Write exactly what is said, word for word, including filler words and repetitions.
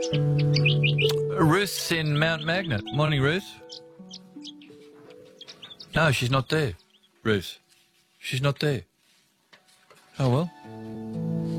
Ruth's in Mount Magnet. Morning, Ruth. No, she's not there. Ruth. She's not there. Oh, well.